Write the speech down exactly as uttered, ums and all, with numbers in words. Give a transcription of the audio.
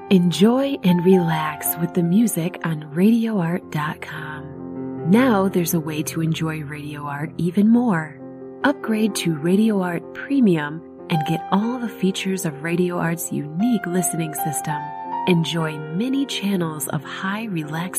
Enjoy and relax with the music on radio art dot com. Now there's a way to enjoy Radio Art even more. Upgrade to Radio Art Premium and get all the features of Radio Art's unique listening system. Enjoy many channels of high relaxation